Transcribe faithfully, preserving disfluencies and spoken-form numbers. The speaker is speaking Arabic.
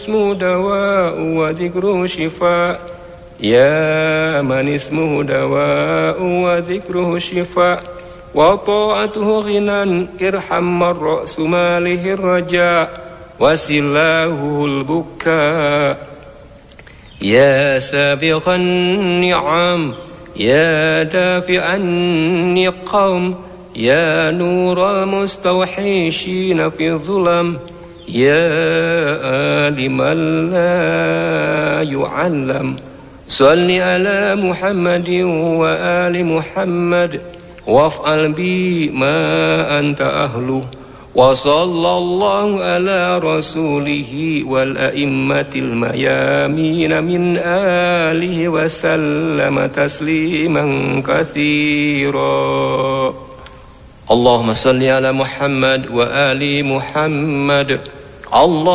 اسمه دواء وذكره شفاء يا من اسمه دواء وذكره شفاء وطاعته غنى ارحم من رأس ماله الرجاء وسلاهه البكاء يا سابغ النعم يا دافع النقم يا نور المستوحشين في الظلم يا عالما لا يعلم صل على محمد وآل محمد وافعل بي ما أنت أهله وصلى الله على رسوله والأئمة الميامين من آله وسلم تسليما كثيرا. اللهم صل على محمد وآل محمد. الله